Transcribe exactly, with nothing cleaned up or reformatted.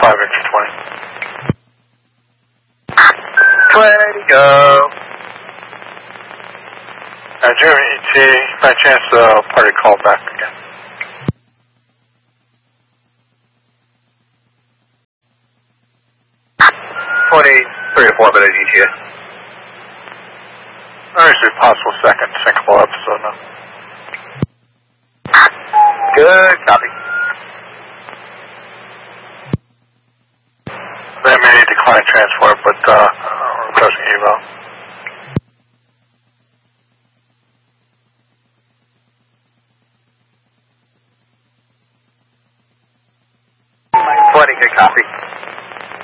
five Victor twenty. twenty, go. Uh, Jeremy E T, by chance the party called back again. twenty, three or four minutes each here. There's a possible second sinkable episode now. Good, copy. They may decline transport, but uh, requesting eval. twenty, good copy.